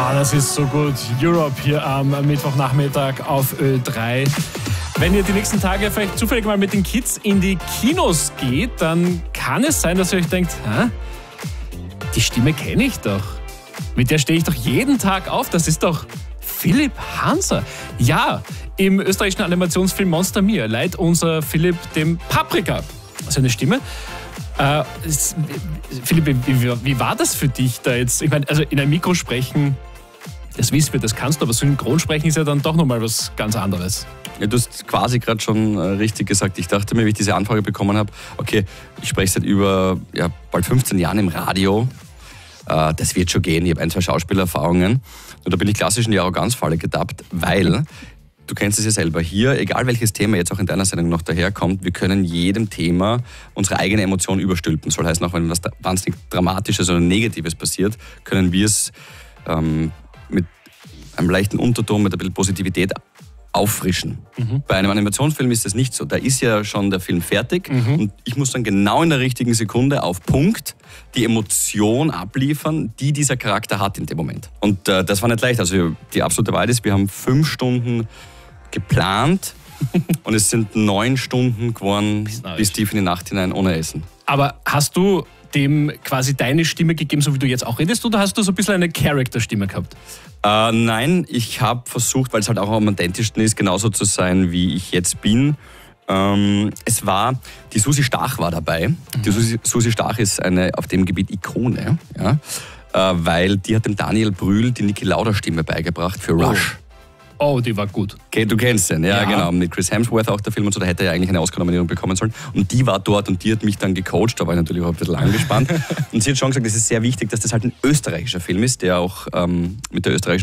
Ah, das ist so gut. Europe hier am Mittwochnachmittag auf Ö3. Wenn ihr die nächsten Tage vielleicht zufällig mal mit den Kids in die Kinos geht, dann kann es sein, dass ihr euch denkt, die Stimme kenne ich doch. Mit der stehe ich doch jeden Tag auf. Das ist doch Philipp Hanser. Ja, im österreichischen Animationsfilm Monster Mia leiht unser Philipp dem Paprika seine Stimme. Philipp, wie war das für dich da jetzt? Ich meine, also in einem Mikro sprechen, das wissen wir, das kannst du, aber synchron sprechen ist ja dann doch nochmal was ganz anderes. Ja, du hast quasi gerade schon richtig gesagt. Ich dachte mir, wie ich diese Anfrage bekommen habe, okay, ich spreche seit über bald 15 Jahren im Radio. Das wird schon gehen. Ich habe 1, 2 Schauspielerfahrungen. Und da bin ich klassisch in die Arroganzfalle getappt, weil, du kennst es ja selber, hier, egal welches Thema jetzt auch in deiner Sendung noch daherkommt, wir können jedem Thema unsere eigene Emotion überstülpen. Soll heißen, auch wenn was wahnsinnig Dramatisches oder Negatives passiert, können wir es mit einem leichten Unterton, mit ein bisschen Positivität auffrischen. Bei einem Animationsfilm ist das nicht so. Da ist ja schon der Film fertig und ich muss dann genau in der richtigen Sekunde auf Punkt die Emotion abliefern, die dieser Charakter hat in dem Moment. Und das war nicht leicht. Also die absolute Wahrheit ist, wir haben 5 Stunden geplant und es sind 9 Stunden geworden bis tief in die Nacht hinein ohne Essen. Aber hast du dem quasi deine Stimme gegeben, so wie du jetzt auch redest, oder hast du so ein bisschen eine Charakterstimme gehabt? Nein, ich habe versucht, weil es halt auch am authentischsten ist, genauso zu sein, wie ich jetzt bin. Es war, die Susi Stach war dabei. Die Susi Stach ist eine auf dem Gebiet Ikone, ja, weil die hat dem Daniel Brühl die Niki Lauda Stimme beigebracht für Rush. Oh, die war gut. Okay, du kennst den, ja genau. Mit Chris Hemsworth auch der Film und so, da hätte er ja eigentlich eine Oscar-Nominierung bekommen sollen. Und die war dort und die hat mich dann gecoacht, da war ich natürlich auch ein bisschen angespannt. Und sie hat schon gesagt, es ist sehr wichtig, dass das halt ein österreichischer Film ist, der auch mit der österreichischen